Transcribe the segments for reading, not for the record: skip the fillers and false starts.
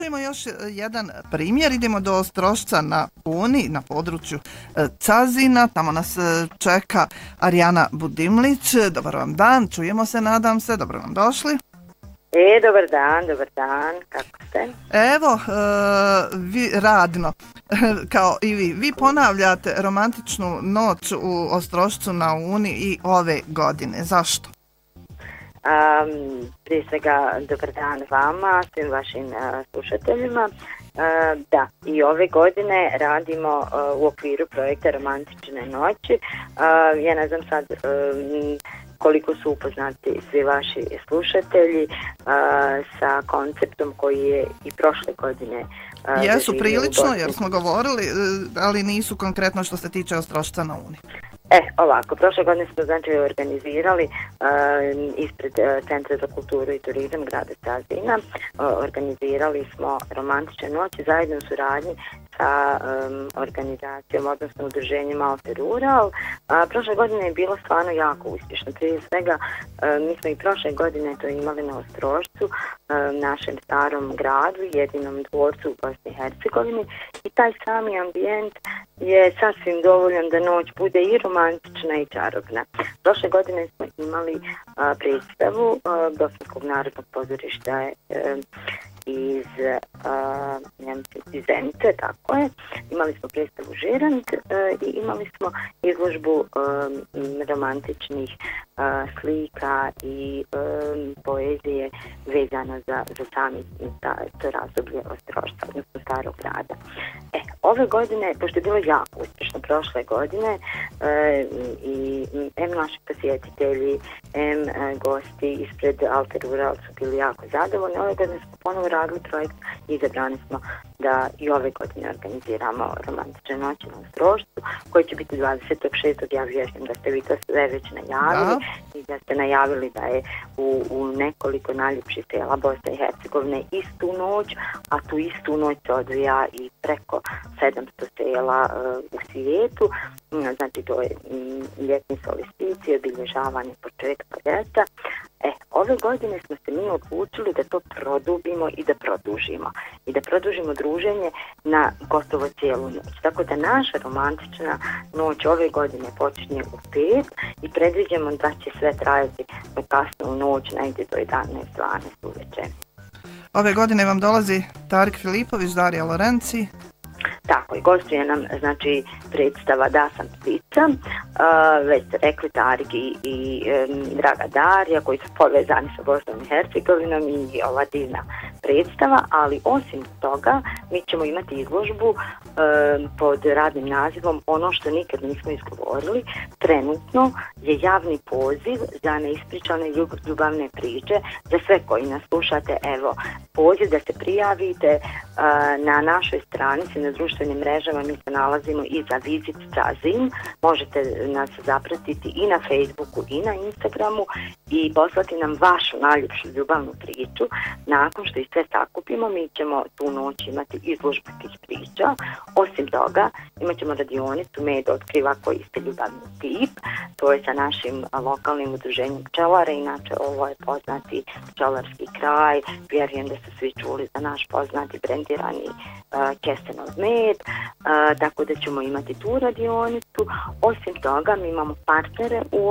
Čujemo još jedan primjer, idemo do Ostrošca na Uni, na području Cazina, tamo nas čeka Arijana Budimlić. Dobar vam dan, čujemo se, nadam se, dobro vam došli. Dobar dan, kako ste? Evo, vi radno, kao i vi ponavljate romantičnu noć u Ostrošcu na Uni i ove godine, zašto? Prije svega dobar dan vama, svim vašim slušateljima. Da, i ove godine radimo u okviru projekta Romantične noći. Ja ne znam sad koliko su upoznati svi vaši slušatelji sa konceptom koji je i prošle godine jesu prilično, jer smo govorili, ali nisu konkretno što se tiče Ostrošca na Uni. Ovako, prošle godine smo znači organizirali ispred Centra za kulturu i turizam grada Cazina, organizirali smo romantične noći zajedno u suradnji sa organizacijom, odnosno udruženjem Alpe Rural. Prošle godine je bilo stvarno jako uspješno. Prije svega, mi smo i prošle godine to imali na Ostrošcu, našem starom gradu, jedinom dvorcu u Bosni i Hercegovini, i taj sami ambijent je sasvim dovoljan da noć bude i romantična i čarobna. Prošle godine smo imali predstavu Bosanskog narodnog pozorišta iz Zenice, tako je. Imali smo predstavu Žirant i imali smo izložbu romantičnih slika i poezije vezano za sami to razdoblje Ostrošca, odnosno starog grada. Ove godine, pošto je bilo jako uspješno prošle godine, i naši posjetitelji, gosti ispred Alpe Rural su bili jako zadovoljni. Ove godine smo ponovo radili projekt i izabrani smo da i ove godine organiziramo romantične noći na Ostrošcu, koji će biti 26. Ja vjerujem da ste vi to sve već najavili i da ste najavili da je u nekoliko najljepših sela Bosne i Hercegovine istu noć, a tu istu noć se odvija i preko 700 sela u svijetu. Znači to je ljetni solsticije, obilježavanje početka ljeta. Ove godine smo se mi odlučili da to produbimo i da produžimo druženje na gotovo cijelu noć. Tako da naša romantična noć ove godine počinje u 5 i predviđamo da će sve trajati do kasnu noć, negdje do 11-12 uveče. Ove godine vam dolazi Tarik Filipović, Darija Lorenci. Tako i gostuje nam, znači, predstava Da sam ptica, već ste rekli Tarik i draga Darija, koji su povezani sa Bosnom i Hercegovinom, i ova divna predstava, ali osim toga mi ćemo imati izložbu pod radnim nazivom Ono što nikad nismo izgovorili. Trenutno je javni poziv za neispričane ljubavne priče, za sve koji nas slušate, evo, poziv da se prijavite na našoj stranici, na društvenim mrežama. Mi se nalazimo i za Visit Cazin, možete nas zapratiti i na Facebooku i na Instagramu i poslati nam vašu najljepšu ljubavnu priču. Nakon što ih sve sakupimo, mi ćemo tu noć imati izložbu tih priča. Osim toga, imat ćemo radionicu Med otkriva koji ste ljubavni tip. To je sa našim lokalnim udruženjem pčelara. Inače, ovo je poznati pčelarski kraj. Vjerujem da su svi čuli za naš poznati brendirani kestenov med. Tako da ćemo imati tu radionicu. Osim toga, mi imamo partnere u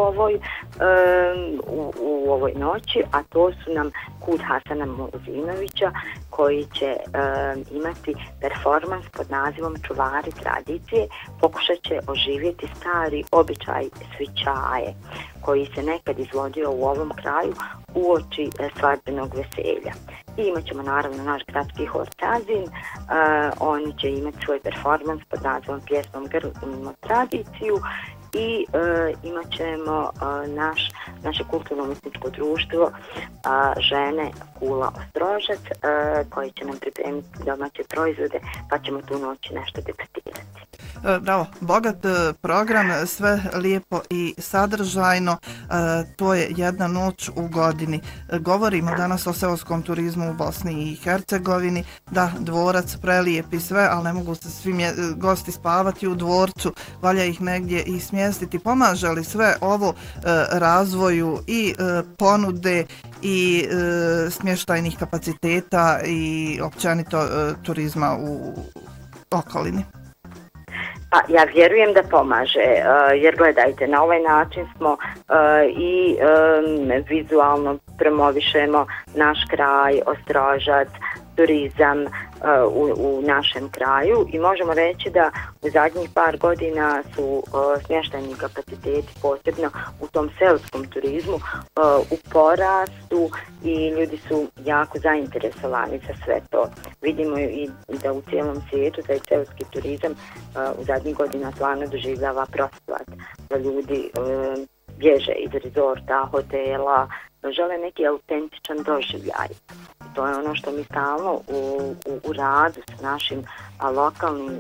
ovoj noći, a to su nam Kud Hasana Muzinovića, koji će imati performans pod nazivom Čuvari tradicije. Pokušat će oživjeti stari običaj svićaje, koji se nekad izvodio u ovom kraju uoči svadbenog veselja. I imat ćemo naravno naš gradski hor Cazin, oni će imati svoj performans pod nazivom Pjesmom grlimo tradiciju, i imat ćemo naše kulturno-umjetničko društvo Žene Kula Ostrožac, koji će nam pripremiti domaće proizvode, pa ćemo tu noć nešto degustirati. Bravo, bogat program, sve lijepo i sadržajno, to je jedna noć u godini. Govorimo danas o seoskom turizmu u Bosni i Hercegovini, da, dvorac prelijep i sve, ali ne mogu se svi gosti spavati u dvorcu, valja ih negdje i smjestiti. Pomaže li sve ovo razvoju i ponude i smještajnih kapaciteta i općenito turizma u okolini? Pa ja vjerujem da pomaže, jer gledajte, na ovaj način smo i vizualno promovišemo naš kraj, Ostrožac, turizam u našem kraju i možemo reći da u zadnjih par godina su smještajni kapaciteti, posebno u tom seoskom turizmu, u porastu i ljudi su jako zainteresovani za sve to. Vidimo i da u cijelom svijetu taj seoski turizam u zadnjih godina stvarno doživljava procvat, da ljudi bježe iz rezorta, hotela, žele neki autentičan doživljaj. To je ono što mi stalno u radu s našim lokalnim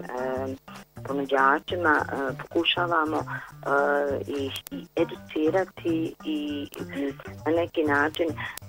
ponuđačima pokušavamo ih educirati i na neki način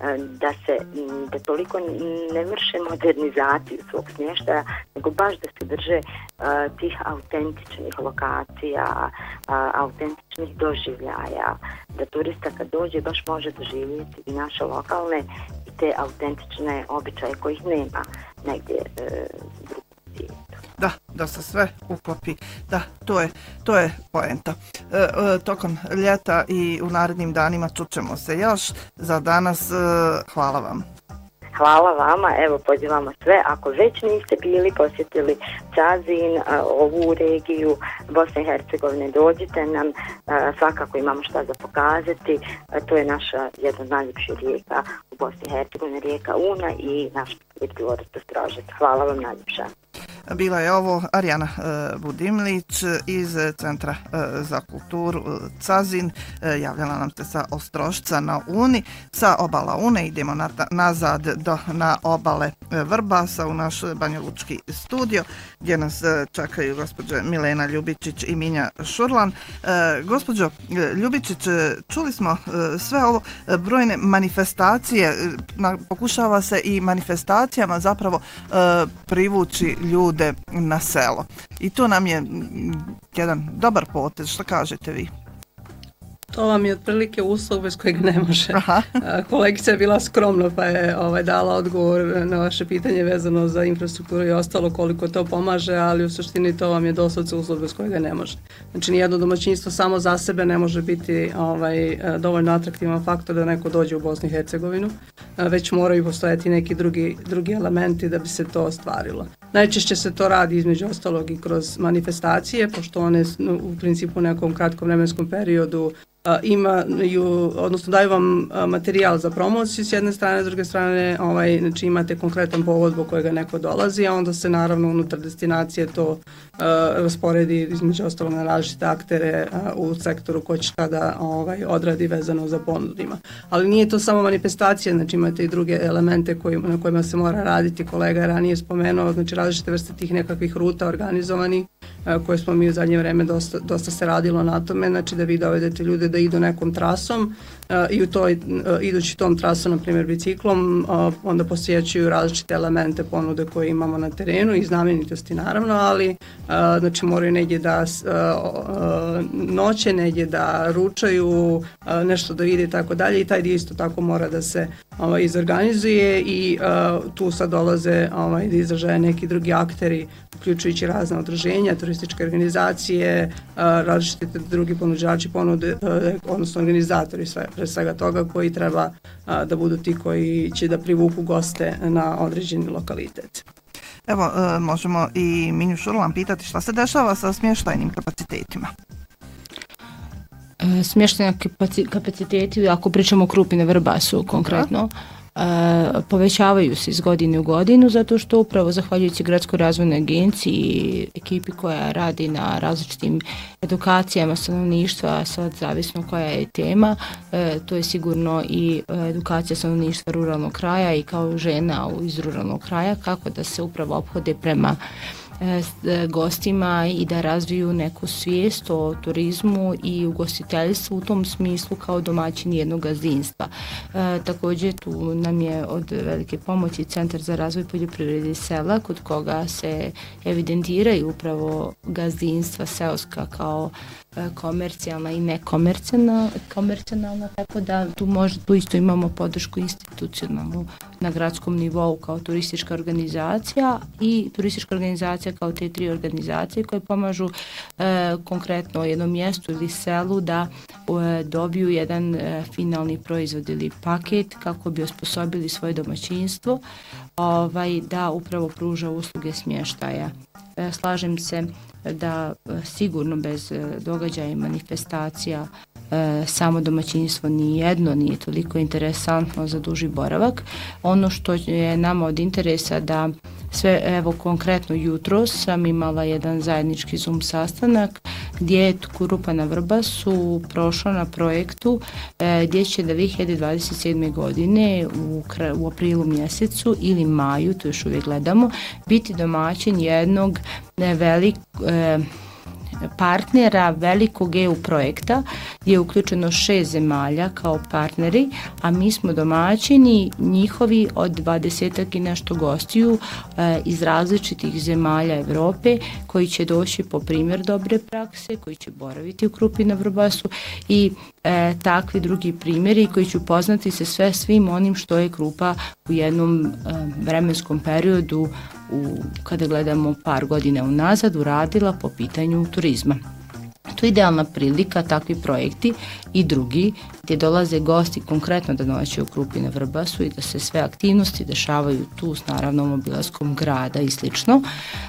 da toliko ne vrše modernizaciju svog smještaja, nego baš da se drže tih autentičnih lokacija, autentičnih doživljaja, da turista kad dođe baš može doživjeti i naše lokalne i te autentične običaje kojih nema negdje drugog svijetu. Da se sve uklopi. Da, to je poenta. Tokom ljeta i u narednim danima čućemo se još. Za danas hvala vam. Hvala vama, evo pozivamo sve, ako već niste bili, posjetili Cazin, ovu regiju Bosne i Hercegovine, dođite nam, svakako imamo šta za pokazati, to je naša jedna od najljepših rijeka u Bosni i Hercegovini, rijeka Una i naš dvorac Ostrožac. Hvala vam najljepša. Bila je ovo Arijana Budimlić iz Centra za kulturu Cazin. Javljala nam se sa Ostrošca na Uni. Sa obala Une idemo nazad na obale Vrbasa u naš banjalučki studio gdje nas čekaju gospođe Milena Ljubičić i Minja Šurlan. Gospođo Ljubičić, čuli smo sve ovo brojne manifestacije. Pokušava se i manifestacijama zapravo privući ljude na selo. I to nam je jedan dobar potez. Što kažete vi? To vam je otprilike uslov bez kojeg ne može. Kolegica je bila skromna pa je dala odgovor na vaše pitanje vezano za infrastrukturu i ostalo koliko to pomaže, ali u suštini to vam je doslovce uslov bez kojega ne može. Znači nijedno domaćinstvo samo za sebe ne može biti dovoljno atraktivan faktor da neko dođe u Bosnu i Hercegovinu, već moraju postojati neki drugi elementi da bi se to ostvarilo. Najčešće se to radi između ostalog i kroz manifestacije, pošto one u principu u nekom kratkom vremenskom periodu imaju, odnosno daju vam materijal za promociju s jedne strane, s druge strane znači imate konkretan povod zbog kojega neko dolazi, a onda se naravno unutar destinacije to rasporedi između ostalog na različite aktere u sektoru ko će šta da odradi vezano za ponudima. Ali nije to samo manifestacija, znači imate i druge elemente na kojima se mora raditi. Kolega je ranije spomenuo, znači različite vrste tih nekakvih ruta organizovanih koje smo mi u zadnje vreme dosta se radilo na tome, znači da vi dovedete ljude da idu nekom trasom i idući tom trasom, na primjer biciklom, onda posjećuju različite elemente ponude koje imamo na terenu i znamenitosti naravno, ali znači moraju negdje da noće, negdje da ručaju, nešto da vide i tako dalje i taj dio isto tako mora da se izorganizuje i tu sad dolaze da izražaje neki drugi akteri, uključujući razne udruženja, turističke organizacije, različite drugi ponuđači ponude, odnosno organizatori pre svega toga koji treba da budu ti koji će da privuku goste na određeni lokalitet. Evo, možemo i Minju Šurlan pitati šta se dešava sa smještajnim kapacitetima? Smještajni kapaciteti, ako pričamo o Krupine Vrbasu konkretno, povećavaju se iz godine u godinu zato što upravo zahvaljujući Gradskoj razvojnoj agenciji i ekipi koja radi na različitim edukacijama stanovništva, sad zavisno koja je tema, to je sigurno i edukacija stanovništva ruralnog kraja i kao žena iz ruralnog kraja kako da se upravo ophode prema gostima i da razviju neku svijest o turizmu i ugostiteljstvu u tom smislu kao domaćin jednog gazdinstva. Također tu nam je od velike pomoći Centar za razvoj poljoprivrede i sela, kod koga se evidentiraju upravo gazdinstva seoska kao komercijalna i nekomercijalna, tako da tu isto imamo podršku institucionalnu na gradskom nivou kao turistička organizacija i turistička organizacija kao te 3 organizacije koje pomažu konkretno jednom mjestu ili selu da dobiju jedan finalni proizvod ili paket kako bi osposobili svoje domaćinstvo da upravo pruža usluge smještaja. Slažem se da sigurno bez događaja i manifestacija samo domaćinstvo nijedno nije toliko interesantno za duži boravak. Ono što je nama od interesa da sve, evo konkretno jutro sam imala jedan zajednički Zoom sastanak gdje je Grupa na Vrbasu prošla na projektu gdje će 2027. godine u aprilu mjesecu ili maju, to još uvijek gledamo, biti domaćin jednog partnera velikog EU projekta gdje je uključeno 6 zemalja kao partneri, a mi smo domaćini njihovi od 20 i nešto gostiju iz različitih zemalja Europe koji će doći po primjer dobre prakse, koji će boraviti u Grupi na Vrbasu i takvi drugi primjeri koji će upoznati se svim onim što je grupa u jednom vremenskom periodu kada gledamo par godina unazad uradila po pitanju turizma. To je idealna prilika, takvi projekti i drugi gdje dolaze gosti konkretno da noće u Grupi na Vrbasu i da se sve aktivnosti dešavaju tu s naravno obilaskom grada i slično,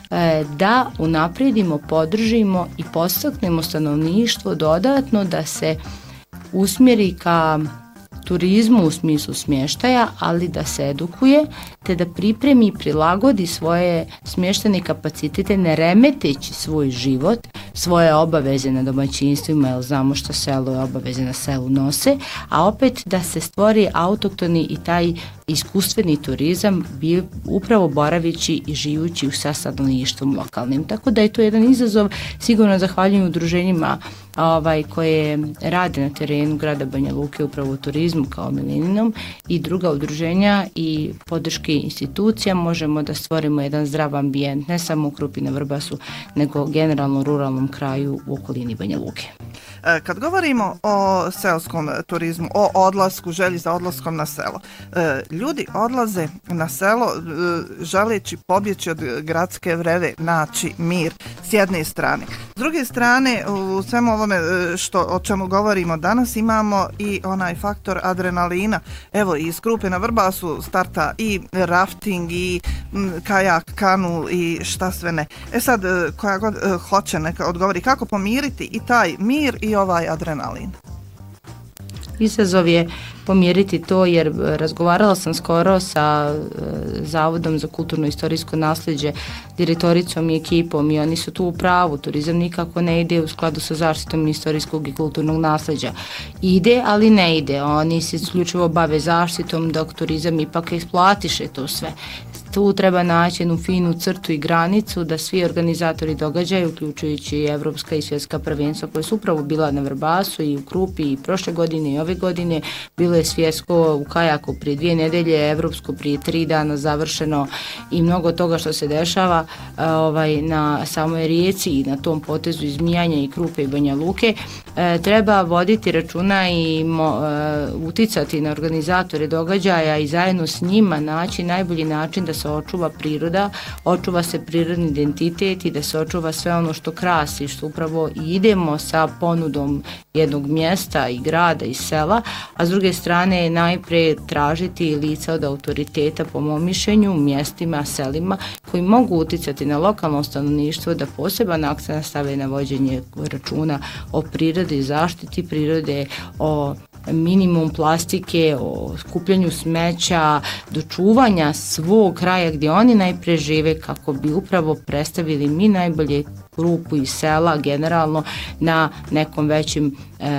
da unaprijedimo, podržimo i podstaknemo stanovništvo dodatno da se usmjeri ka turizmu u smislu smještaja, ali da se edukuje te da pripremi i prilagodi svoje smještene kapacitete ne remeteći svoj život, svoje obaveze na domaćinstvima, jer znamo što selo je obaveze na selu nose, a opet da se stvori autoktoni i taj iskustveni turizam upravo boravići i živući sa stanovništvom lokalnim. Tako da je to jedan izazov, sigurno zahvaljujem udruženjima koje rade na terenu grada Banja Luke upravo u turizmu kao Mileninom i druga udruženja i podrške institucija možemo da stvorimo jedan zdrav ambijent ne samo u Grupi na Vrbasu nego generalno u ruralnom kraju u okolini Banja Luke. Kad govorimo o seoskom turizmu, o odlasku, želji za odlaskom na selo, ljudi odlaze na selo želeći pobjeći od gradske vreve, naći mir s jedne strane. S druge strane, u svemu ovome o čemu govorimo danas imamo i onaj faktor adrenalina. Evo, iz Grupe na Vrbasu starta i rafting i kajak, kanu i šta sve ne. Sad, koja god hoće neka odgovori kako pomiriti i taj mir i ovaj adrenalin. Izazov je pomiriti to jer razgovarala sam skoro sa Zavodom za kulturno-istorijsko nasljeđe, direktoricom i ekipom i oni su tu u pravu. Turizam nikako ne ide u skladu sa zaštitom istorijskog i kulturnog nasljeđa. Ide, ali ne ide. Oni se isključivo bave zaštitom dok turizam ipak eksploatiše to sve. Tu treba naći jednu finu crtu i granicu da svi organizatori događaja, uključujući i evropska i svjetska prvenstva koje su upravo bila na Vrbasu i u Krupi i prošle godine i ove godine, bilo je svjetsko u kajaku prije 2 nedelje, evropsko prije 3 dana završeno i mnogo toga što se dešava na samoj rijeci i na tom potezu izmijanja i Krupe i Banja Luke. Treba voditi računa i uticati na organizatore događaja i zajedno s njima naći najbolji način da se očuva priroda, očuva se prirodni identitet i da se očuva sve ono što krasi, što upravo idemo sa ponudom jednog mjesta i grada i sela, a s druge strane najprije tražiti lica od autoriteta po mom mišljenju, mjestima, selima koji mogu uticati na lokalno stanovništvo da poseban akcent stave na vođenje računa o prirodi, zaštiti prirode, o minimum plastike, o skupljanju smeća, do čuvanja svog kraja gdje oni najprije žive kako bi upravo predstavili mi najbolje Grupu i sela generalno na nekom većem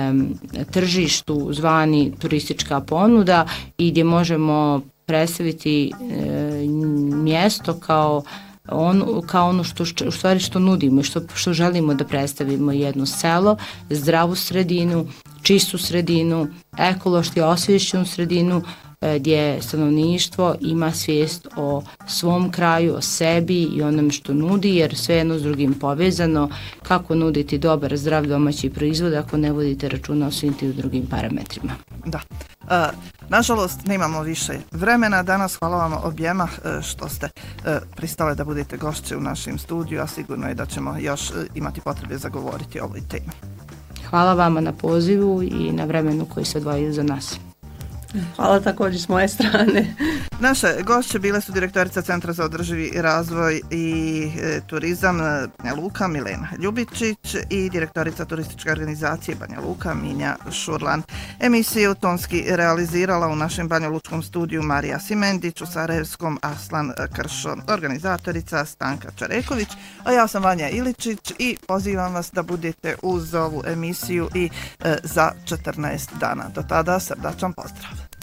tržištu zvani turistička ponuda i gdje možemo predstaviti mjesto kao kao ono u stvari što nudimo i što želimo da predstavimo jedno selo, zdravu sredinu, čistu sredinu, ekološki osvješćenu sredinu, gdje stanovništvo ima svijest o svom kraju, o sebi i onom što nudi, jer sve jedno s drugim povezano, kako nuditi dobar, zdrav domaći proizvod ako ne vodite računa o svim tim drugim parametrima. Da. Nažalost, nemamo više vremena danas. Hvala vam objema što ste pristale da budete gošće u našem studiju, a sigurno je da ćemo još imati potrebe za govoriti o ovoj temi. Hvala vama na pozivu i na vremenu koji se odvojili za nas. Hvala također s moje strane. Naše gošće bile su direktorica Centra za održivi razvoj i turizam Banja Luka Milena Ljubičić i direktorica turističke organizacije Banja Luka Minja Šurlan. Emisiju tonski realizirala u našem banjalučkom studiju Marija Simendić, u sarajevskom Aslan Kršo, organizatorica Stanka Čareković, a ja sam Vanja Iličić i pozivam vas da budete uz ovu emisiju i za 14 dana. Do tada srdačan pozdrav.